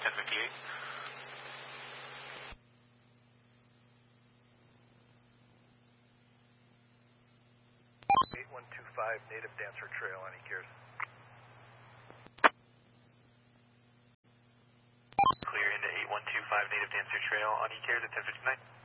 1058. 8125 Native Dancer Trail on ECARES. Clear into 8125 Native Dancer Trail on ECARES at 1059.